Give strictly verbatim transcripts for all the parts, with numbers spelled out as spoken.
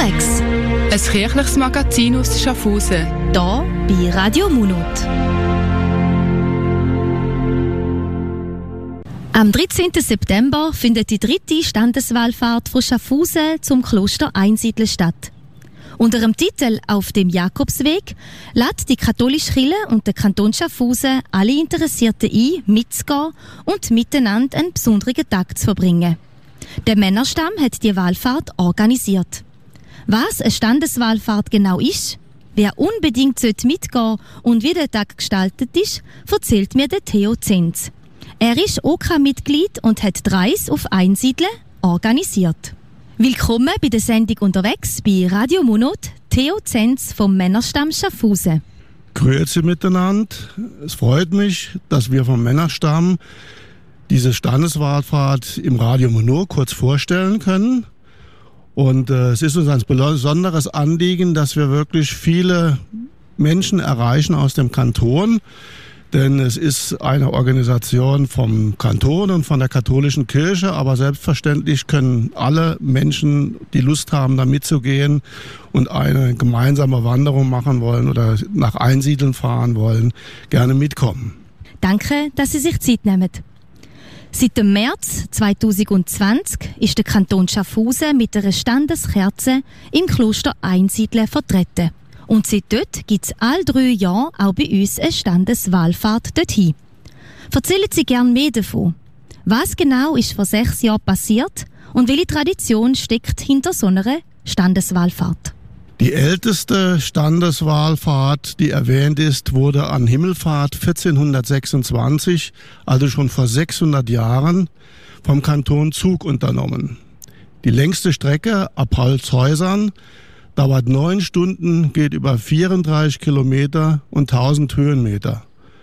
unterwegs. Ein kirchliches Magazin aus Schaffhausen. Hier bei Radio Munot. Am dreizehnten September findet die dritte Standeswallfahrt von Schaffhausen zum Kloster Einsiedeln statt. Unter dem Titel «Auf dem Jakobsweg» lädt die katholische Kirche und der Kanton Schaffhausen alle Interessierten ein, mitzugehen und miteinander einen besonderen Tag zu verbringen. Der Männerstamm hat die Wallfahrt organisiert. Was eine Standeswallfahrt genau ist, wer unbedingt mitgehen sollte und wie der Tag gestaltet ist, erzählt mir der Theo Zenz. Er ist O K-Mitglied und hat die Reise auf Einsiedeln organisiert. Willkommen bei der Sendung «Unterwegs» bei Radio Munot, Theo Zenz vom Männerstamm Schaffhausen. Grüezi miteinander. Es freut mich, dass wir vom Männerstamm diese Standeswallfahrt im Radio Munot kurz vorstellen können. Und äh, es ist uns ein besonderes Anliegen, dass wir wirklich viele Menschen erreichen aus dem Kanton. Denn es ist eine Organisation vom Kanton und von der katholischen Kirche, aber selbstverständlich können alle Menschen, die Lust haben, da mitzugehen und eine gemeinsame Wanderung machen wollen oder nach Einsiedeln fahren wollen, gerne mitkommen. Danke, dass Sie sich Zeit nehmen. Seit dem März zweitausendzwanzig ist der Kanton Schaffhausen mit einer Standeskerze im Kloster Einsiedeln vertreten. Und seit dort gibt es alle drei Jahre auch bei uns eine Standeswallfahrt dorthin. Erzählen Sie gerne mehr davon. Was genau ist vor sechs Jahren passiert und welche Tradition steckt hinter so einer Standeswallfahrt? Die älteste Standeswallfahrt, die erwähnt ist, wurde an Himmelfahrt vierzehnhundertsechsundzwanzig, also schon vor sechshundert Jahren, vom Kanton Zug unternommen. Die längste Strecke ab Holzhäusern dauert neun Stunden, geht über vierunddreißig Kilometer und tausend Höhenmeter.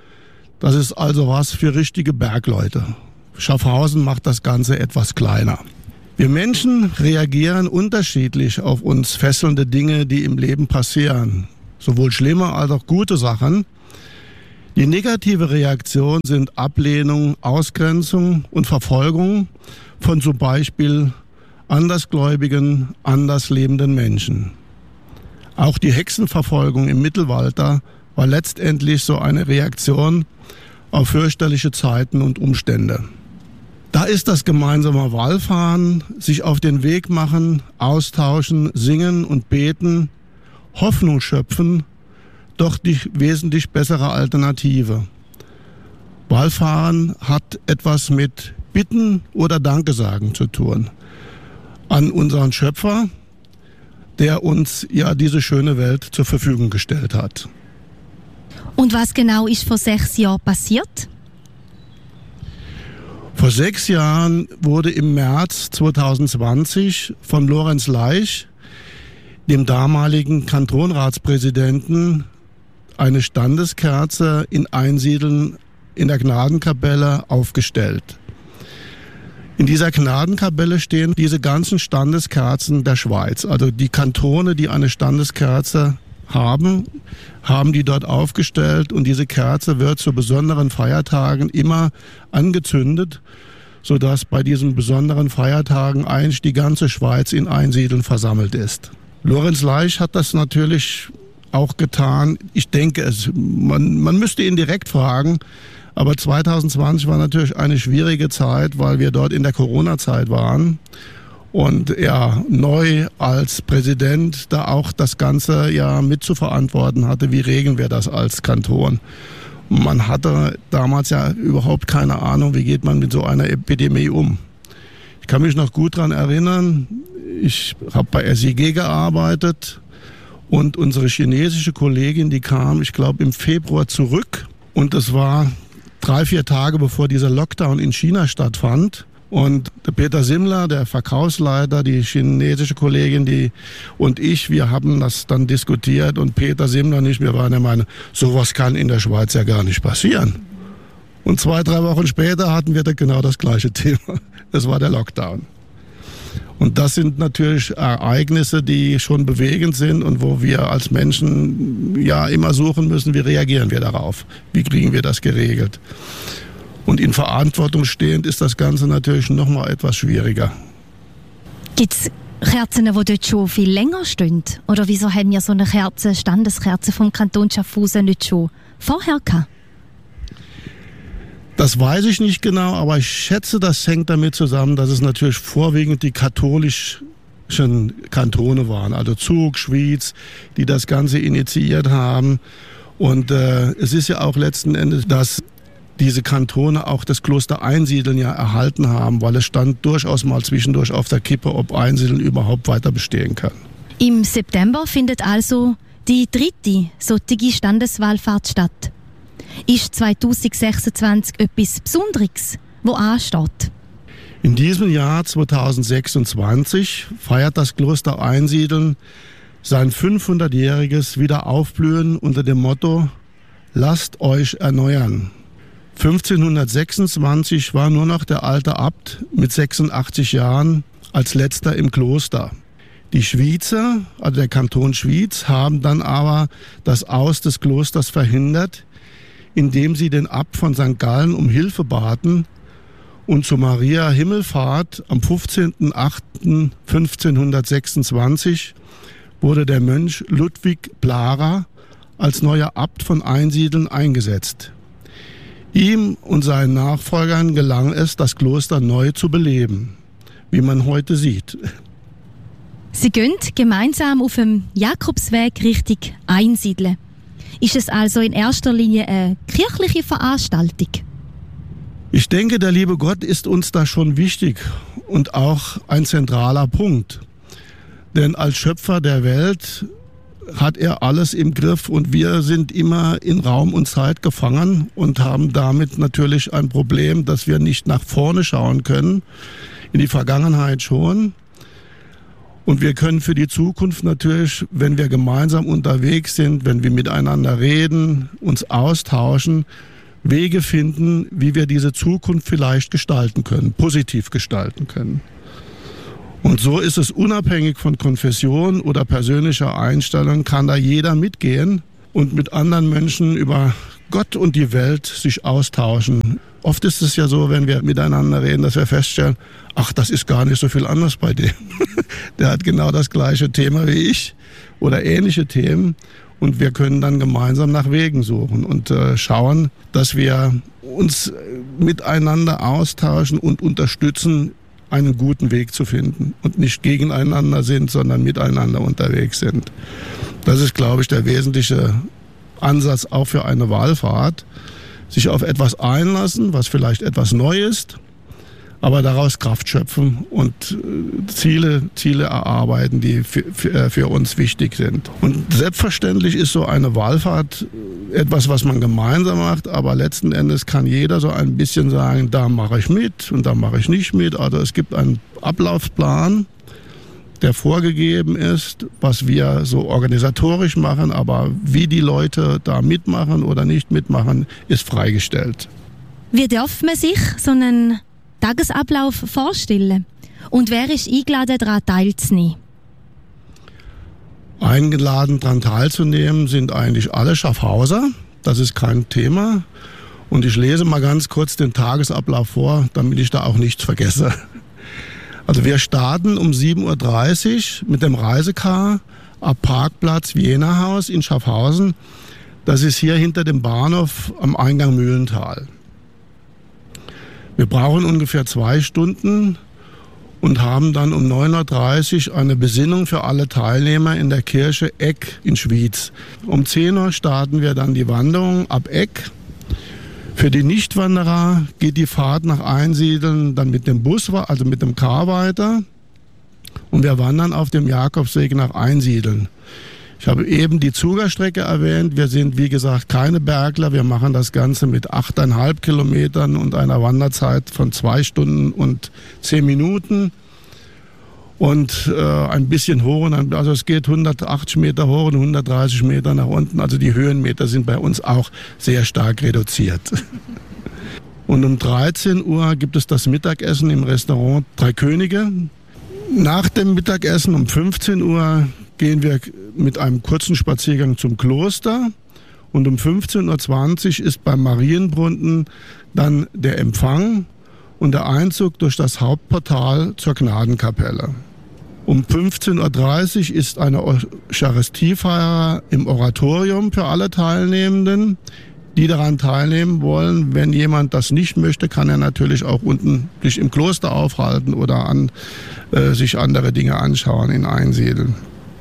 Das ist also was für richtige Bergleute. Schaffhausen macht das Ganze etwas kleiner. Wir Menschen reagieren unterschiedlich auf uns fesselnde Dinge, die im Leben passieren. Sowohl schlimme als auch gute Sachen. Die negative Reaktion sind Ablehnung, Ausgrenzung und Verfolgung von zum Beispiel andersgläubigen, anders lebenden Menschen. Auch die Hexenverfolgung im Mittelalter war letztendlich so eine Reaktion auf fürchterliche Zeiten und Umstände. Da ist das gemeinsame Wallfahren, sich auf den Weg machen, austauschen, singen und beten, Hoffnung schöpfen, doch die wesentlich bessere Alternative. Wallfahren hat etwas mit Bitten oder Danke sagen zu tun an unseren Schöpfer, der uns ja diese schöne Welt zur Verfügung gestellt hat. Und was genau ist vor sechs Jahren passiert? Vor sechs Jahren wurde im März zweitausendzwanzig von Lorenz Leich, dem damaligen Kantonratspräsidenten, eine Standeskerze in Einsiedeln in der Gnadenkapelle aufgestellt. In dieser Gnadenkapelle stehen diese ganzen Standeskerzen der Schweiz. Also die Kantone, die eine Standeskerze haben, haben die dort aufgestellt. Und diese Kerze wird zu besonderen Feiertagen immer angezündet, sodass bei diesen besonderen Feiertagen eigentlich die ganze Schweiz in Einsiedeln versammelt ist. Lorenz Leich hat das natürlich auch getan. Ich denke, es, man, man müsste ihn direkt fragen. Aber zweitausendzwanzig war natürlich eine schwierige Zeit, weil wir dort in der Corona-Zeit waren und er neu als Präsident da auch das Ganze ja mit zu verantworten hatte. Wie regeln wir das als Kanton? Man hatte damals ja überhaupt keine Ahnung, wie geht man mit so einer Epidemie um. Ich kann mich noch gut daran erinnern, ich habe bei S I G gearbeitet und unsere chinesische Kollegin, die kam, ich glaube, im Februar zurück und es war drei, vier Tage bevor dieser Lockdown in China stattfand. Und der Peter Simmler, der Verkaufsleiter, die chinesische Kollegin die und ich, wir haben das dann diskutiert und Peter Simmler und ich, wir waren der Meinung, sowas kann in der Schweiz ja gar nicht passieren. Und zwei, drei Wochen später hatten wir da genau das gleiche Thema. Das war der Lockdown. Und das sind natürlich Ereignisse, die schon bewegend sind und wo wir als Menschen ja immer suchen müssen, wie reagieren wir darauf? Wie kriegen wir das geregelt? Und in Verantwortung stehend ist das Ganze natürlich noch mal etwas schwieriger. Gibt es Kerzen, die dort schon viel länger stehen? Oder wieso haben wir so eine Kerze, Standeskerze vom Kanton Schaffhausen nicht schon vorher gehabt? Das weiß ich nicht genau, aber ich schätze, das hängt damit zusammen, dass es natürlich vorwiegend die katholischen Kantone waren, also Zug, Schwyz, die das Ganze initiiert haben. Und äh, es ist ja auch letzten Endes, dass diese Kantone auch das Kloster Einsiedeln ja erhalten haben, weil es stand durchaus mal zwischendurch auf der Kippe, ob Einsiedeln überhaupt weiter bestehen kann. Im September findet also die dritte solche Standeswallfahrt statt. Ist zwanzig sechsundzwanzig etwas Besonderes, wo ansteht? In diesem Jahr zwanzig sechsundzwanzig feiert das Kloster Einsiedeln sein fünfhundertjähriges Wiederaufblühen unter dem Motto Lasst euch erneuern. fünfzehnhundertsechsundzwanzig war nur noch der alte Abt mit sechsundachtzig Jahren als letzter im Kloster. Die Schwyzer, also der Kanton Schwyz, haben dann aber das Aus des Klosters verhindert, indem sie den Abt von Sankt Gallen um Hilfe baten, und zu Maria Himmelfahrt am fünfzehnten achten fünfzehnhundertsechsundzwanzig wurde der Mönch Ludwig Blarer als neuer Abt von Einsiedeln eingesetzt. Ihm und seinen Nachfolgern gelang es, das Kloster neu zu beleben, wie man heute sieht. Sie gehen gemeinsam auf dem Jakobsweg Richtung Einsiedeln. Ist es also in erster Linie eine kirchliche Veranstaltung? Ich denke, der liebe Gott ist uns da schon wichtig und auch ein zentraler Punkt. Denn als Schöpfer der Welt hat er alles im Griff und wir sind immer in Raum und Zeit gefangen und haben damit natürlich ein Problem, dass wir nicht nach vorne schauen können, in die Vergangenheit schon. Und wir können für die Zukunft natürlich, wenn wir gemeinsam unterwegs sind, wenn wir miteinander reden, uns austauschen, Wege finden, wie wir diese Zukunft vielleicht gestalten können, positiv gestalten können. Und so ist es unabhängig von Konfession oder persönlicher Einstellung, kann da jeder mitgehen und mit anderen Menschen über Gott und die Welt sich austauschen. Oft ist es ja so, wenn wir miteinander reden, dass wir feststellen, ach, das ist gar nicht so viel anders bei dem. Der hat genau das gleiche Thema wie ich oder ähnliche Themen. Und wir können dann gemeinsam nach Wegen suchen und äh, schauen, dass wir uns miteinander austauschen und unterstützen, einen guten Weg zu finden und nicht gegeneinander sind, sondern miteinander unterwegs sind. Das ist, glaube ich, der wesentliche Ansatz auch für eine Wallfahrt. Sich auf etwas einlassen, was vielleicht etwas neu ist, aber daraus Kraft schöpfen und Ziele, Ziele erarbeiten, die für, für, für uns wichtig sind. Und selbstverständlich ist so eine Wallfahrt etwas, was man gemeinsam macht, aber letzten Endes kann jeder so ein bisschen sagen, da mache ich mit und da mache ich nicht mit. Also es gibt einen Ablaufplan, der vorgegeben ist, was wir so organisatorisch machen, aber wie die Leute da mitmachen oder nicht mitmachen, ist freigestellt. Wie darf man sich so einen Tagesablauf vorstellen? Und wer ist eingeladen, daran teilzunehmen? Eingeladen, daran teilzunehmen, sind eigentlich alle Schaffhauser. Das ist kein Thema. Und ich lese mal ganz kurz den Tagesablauf vor, damit ich da auch nichts vergesse. Also wir starten um sieben Uhr dreißig mit dem Reisekar ab Parkplatz Wienerhaus in Schaffhausen. Das ist hier hinter dem Bahnhof am Eingang Mühlental. Wir brauchen ungefähr zwei Stunden und haben dann um neun Uhr dreißig eine Besinnung für alle Teilnehmer in der Kirche Eck in Schwyz. Um zehn Uhr starten wir dann die Wanderung ab Eck. Für die Nichtwanderer geht die Fahrt nach Einsiedeln dann mit dem Bus, also mit dem Car weiter. Und wir wandern auf dem Jakobsweg nach Einsiedeln. Ich habe eben die Zugerstrecke erwähnt. Wir sind, wie gesagt, keine Bergler. Wir machen das Ganze mit achteinhalb Kilometern und einer Wanderzeit von zwei Stunden und zehn Minuten. Und äh, ein bisschen hoch, also es geht hundertachtzig Meter hoch und hundertdreißig Meter nach unten. Also die Höhenmeter sind bei uns auch sehr stark reduziert. Und um dreizehn Uhr gibt es das Mittagessen im Restaurant Drei Könige. Nach dem Mittagessen um fünfzehn Uhr gehen wir mit einem kurzen Spaziergang zum Kloster. Und um fünfzehn Uhr zwanzig ist beim Marienbrunnen dann der Empfang und der Einzug durch das Hauptportal zur Gnadenkapelle. Um fünfzehn Uhr dreißig ist eine Eucharistiefeier im Oratorium für alle Teilnehmenden, die daran teilnehmen wollen. Wenn jemand das nicht möchte, kann er natürlich auch unten sich im Kloster aufhalten oder an, äh, sich andere Dinge anschauen in Einsiedeln.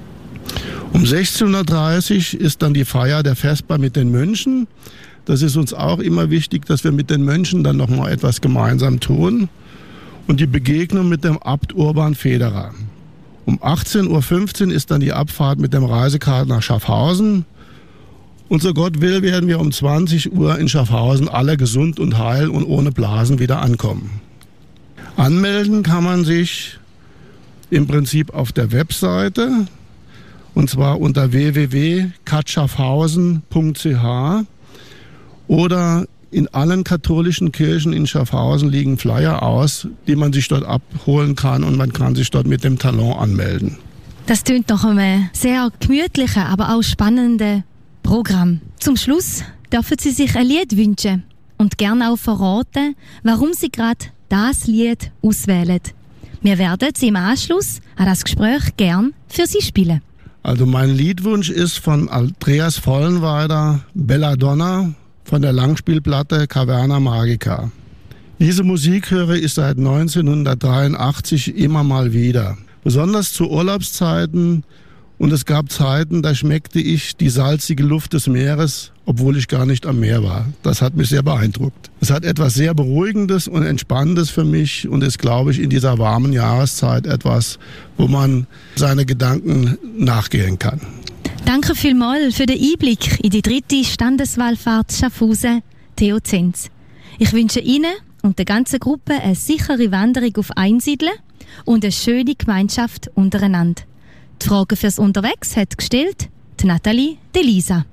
Um sechzehn Uhr dreißig ist dann die Feier der Vesper mit den Mönchen. Das ist uns auch immer wichtig, dass wir mit den Mönchen dann nochmal etwas gemeinsam tun. Und die Begegnung mit dem Abt Urban Federer. Um achtzehn Uhr fünfzehn ist dann die Abfahrt mit dem Reisekart nach Schaffhausen. Und so Gott will, werden wir um zwanzig Uhr in Schaffhausen alle gesund und heil und ohne Blasen wieder ankommen. Anmelden kann man sich im Prinzip auf der Webseite, und zwar unter w w w punkt katschaffhausen punkt c h, oder in allen katholischen Kirchen in Schaffhausen liegen Flyer aus, die man sich dort abholen kann, und man kann sich dort mit dem Talon anmelden. Das klingt nach einem sehr gemütlichen, aber auch spannenden Programm. Zum Schluss dürfen Sie sich ein Lied wünschen und gerne auch verraten, warum Sie gerade das Lied auswählen. Wir werden Sie im Anschluss an das Gespräch gern für Sie spielen. Also mein Liedwunsch ist von Andreas Vollenweider, Belladonna, von der Langspielplatte Caverna Magica. Diese Musik höre ich seit neunzehnhundertdreiundachtzig immer mal wieder. Besonders zu Urlaubszeiten, und es gab Zeiten, da schmeckte ich die salzige Luft des Meeres, obwohl ich gar nicht am Meer war. Das hat mich sehr beeindruckt. Es hat etwas sehr Beruhigendes und Entspannendes für mich und ist, glaube ich, in dieser warmen Jahreszeit etwas, wo man seine Gedanken nachgehen kann. Danke vielmals für den Einblick in die dritte Standeswallfahrt Schaffhausen Theozenz. Ich wünsche Ihnen und der ganzen Gruppe eine sichere Wanderung auf Einsiedeln und eine schöne Gemeinschaft untereinander. Die Frage fürs Unterwegs hat gestellt die Nathalie Delisa.